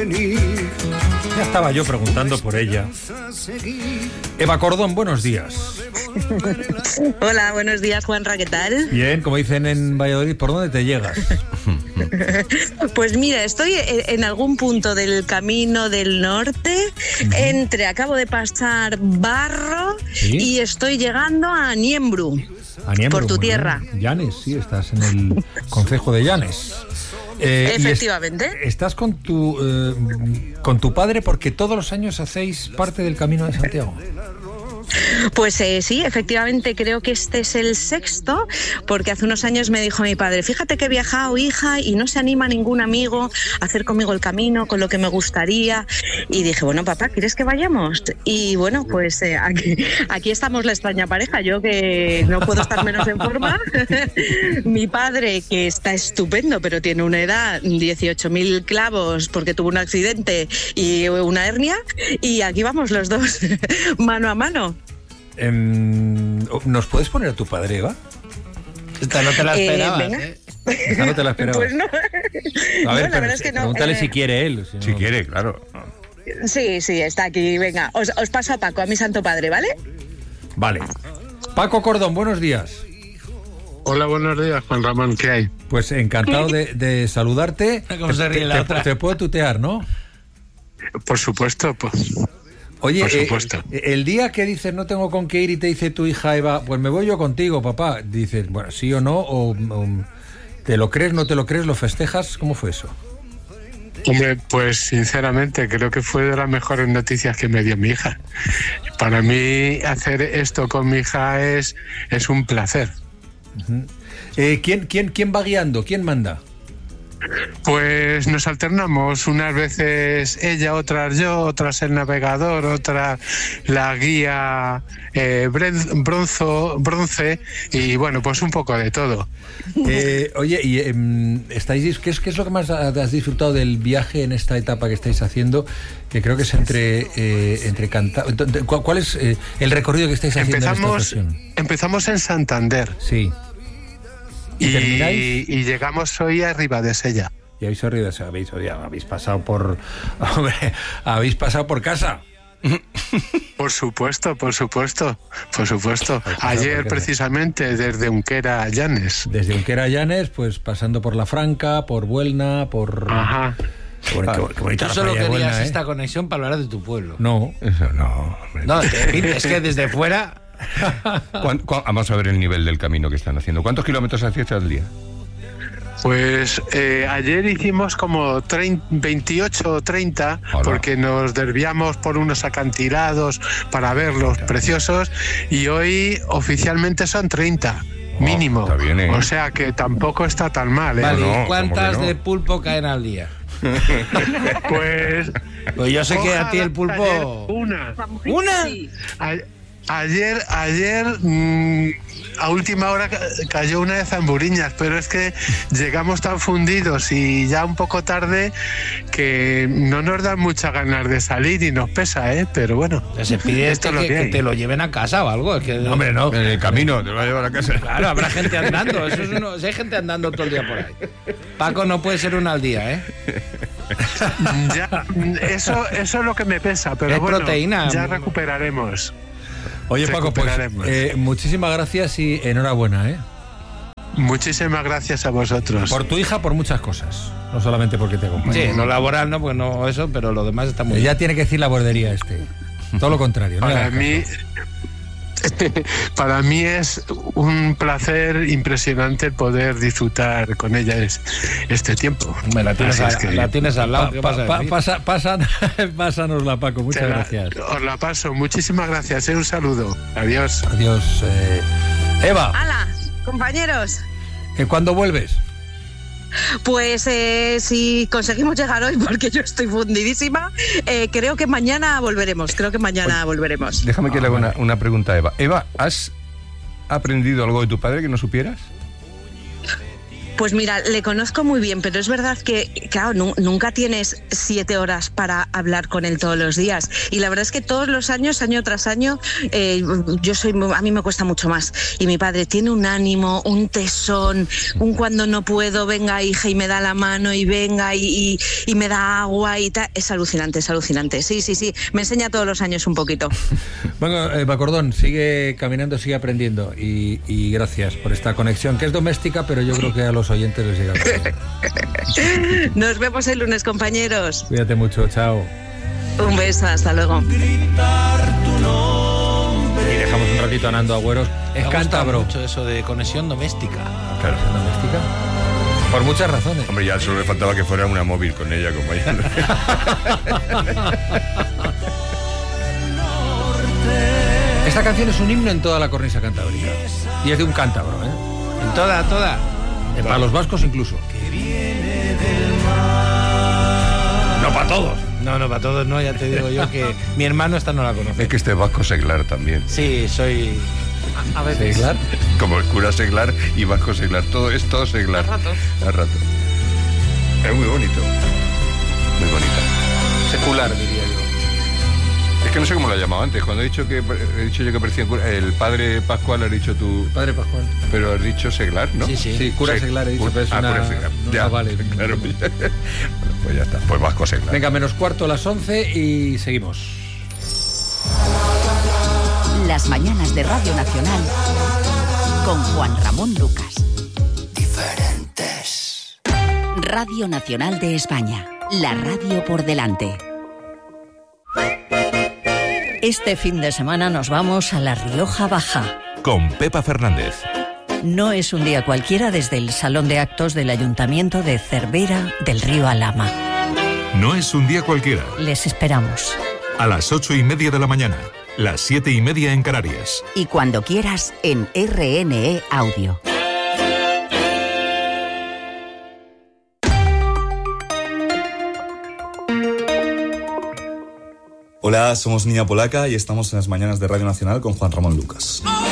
Ya estaba yo preguntando por ella. Eva Cordón, buenos días. Hola, buenos días, Juanra, ¿qué tal? Bien, como dicen en Valladolid, ¿por dónde te llegas? Pues mira, estoy en algún punto del camino del norte, acabo de pasar Barro, ¿sí? Y estoy llegando a Niembru, por tu tierra. Llanes, sí, estás en el concejo de Llanes. Efectivamente. ¿Estás con tu padre porque todos los años hacéis parte del Camino de Santiago? Pues sí, efectivamente creo que este es el sexto, porque hace unos años me dijo mi padre, fíjate que he viajado, hija, y no se anima ningún amigo a hacer conmigo el camino, con lo que me gustaría. Y dije, bueno, papá, ¿quieres que vayamos? Y bueno, pues aquí estamos la extraña pareja, yo que no puedo estar menos en forma, mi padre que está estupendo, pero tiene una edad, 18.000 clavos, porque tuvo un accidente y una hernia, y aquí vamos los dos, mano a mano. ¿Nos puedes poner a tu padre, Eva? Esta no te la esperabas, Esta no te la esperabas. Pues no. A ver, no, la verdad es que no. Pregúntale si quiere él. Si quiere, claro. Sí, está aquí, venga. Os paso a Paco, a mi santo padre, ¿vale? Vale. Paco Cordón, buenos días. Hola, buenos días, Juan Ramón, ¿qué hay? Pues encantado de saludarte. ¿Cómo se ríe la otra? Te puedo tutear, ¿no? Por supuesto, pues. Oye, por supuesto. El día que dices no tengo con qué ir y te dice tu hija Eva, pues me voy yo contigo, papá, dices, bueno, sí o no, o ¿te lo crees, no te lo crees, lo festejas? ¿Cómo fue eso? Hombre, pues sinceramente creo que fue de las mejores noticias que me dio mi hija. Para mí hacer esto con mi hija es un placer. Uh-huh. ¿Quién va guiando? ¿Quién manda? Pues nos alternamos, unas veces ella, otras yo, otras el navegador, otra la guía bronce y bueno, pues un poco de todo. Oye, y ¿qué es lo que más has disfrutado del viaje en esta etapa que estáis haciendo? Que creo que es entre Cantabria. ¿Cuál es el recorrido que estáis haciendo en esta ocasión? Empezamos en Santander. Sí. Y llegamos hoy a Ribadesella. Y habéis pasado por... Hombre, habéis pasado por casa. Por supuesto. Ayer precisamente desde Unquera a Llanes. Desde Unquera a Llanes, pues pasando por La Franca, por Buelna, por... Ajá. Qué bonita. Tú solo querías Buelna, esta conexión para hablar de tu pueblo. No, eso no. No, es que desde fuera... Vamos a ver el nivel del camino que están haciendo. ¿Cuántos kilómetros hacías al día? Pues ayer hicimos como 28 o 30. Hola. Porque nos desviamos por unos acantilados para verlos preciosos y hoy oficialmente son 30 mínimo. Está bien, ¿eh? O sea que tampoco está tan mal, ¿eh? Vale, no, ¿cuántas de pulpo caen al día? Pues yo sé que a ti el pulpo... Una. Sí. Ayer a última hora cayó una de zamburiñas, pero es que llegamos tan fundidos y ya un poco tarde que no nos dan muchas ganas de salir y nos pesa, pero bueno. Se pide que te lo lleven a casa o algo. Es que, no, hombre, no. En el camino te lo va a llevar a casa. Claro, habrá gente andando. Si hay gente andando todo el día por ahí. Paco, no puede ser una al día, Ya, eso es lo que me pesa, pero es bueno, proteína. Ya recuperaremos. Oye, Paco, pues muchísimas gracias y enhorabuena, Muchísimas gracias a vosotros. Por tu hija, por muchas cosas, no solamente porque te acompaña. Sí, no laboral, no, pues no eso, pero lo demás está muy bien. Ya tiene que decir la bordería todo lo contrario. ¿No? Para mí es un placer impresionante el poder disfrutar con ella este tiempo. La tienes al lado. ¿Qué pasa? Pásanosla, Paco. Muchas gracias. Os la paso. Muchísimas gracias. Un saludo. Adiós. Adiós. Eva. ¡Hala, compañeros! ¿Cuándo vuelves? Pues si conseguimos llegar hoy, porque yo estoy fundidísima, creo que mañana volveremos. Déjame que le haga una pregunta a Eva. Eva, ¿has aprendido algo de tu padre que no supieras? Pues mira, le conozco muy bien, pero es verdad que, claro, nunca tienes 7 horas para hablar con él todos los días. Y la verdad es que todos los años, año tras año, a mí me cuesta mucho más. Y mi padre tiene un ánimo, un tesón, un cuando no puedo, venga hija, y me da la mano, y venga, y me da agua y tal. Es alucinante, es alucinante. Sí, me enseña todos los años un poquito. Bueno, Bacordón, sigue caminando, sigue aprendiendo. Y gracias por esta conexión, que es doméstica, pero yo creo que a los oyentes les llega. Nos vemos el lunes, compañeros. Cuídate mucho, chao. Un beso, hasta luego. Y dejamos un ratito a Nando Agüeros. Es cántabro. Mucho eso de conexión doméstica. Claro, doméstica. Por muchas razones. Hombre, ya solo le faltaba que fuera una móvil con ella, como ella. Esta canción es un himno en toda la cornisa cantábrica. Y es de un cántabro, ¿eh? En toda. Para los vascos incluso. No para todos. No, para todos no, ya te digo yo que mi hermano esta no la conoce. Es que este es vasco seglar también. Sí, soy... A veces. ¿Seglar? Como el cura seglar y vasco seglar. Todo es todo seglar. A ratos. Es muy bonito. Muy bonita. Secular, diría yo. Es que no sé cómo lo he llamado antes. Cuando he dicho yo que parecía cura, el padre Pascual, has dicho tú. Padre Pascual. Pero has dicho seglar, ¿no? Sí, cura seglar he dicho, pero es cura seglar. Ya, vale. Claro, pues ya está. Pues vasco seglar. Venga, -4 a las 11 y seguimos. Las mañanas de Radio Nacional con Juan Ramón Lucas. Diferentes. Radio Nacional de España. La radio por delante. Este fin de semana nos vamos a La Rioja Baja. Con Pepa Fernández. No es un día cualquiera desde el Salón de Actos del Ayuntamiento de Cervera del Río Alhama. No es un día cualquiera. Les esperamos. A las 8:30 de la mañana. Las 7:30 en Canarias. Y cuando quieras en RNE Audio. Hola, somos Niña Polaca y estamos en las mañanas de Radio Nacional con Juan Ramón Lucas.